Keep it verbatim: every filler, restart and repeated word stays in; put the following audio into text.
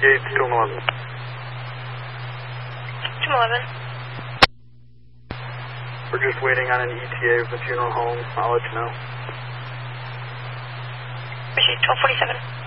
Gates, two eleven. two eleven. We're just waiting on an E T A of the funeral home. I'll let you know. Appreciate twelve forty-seven.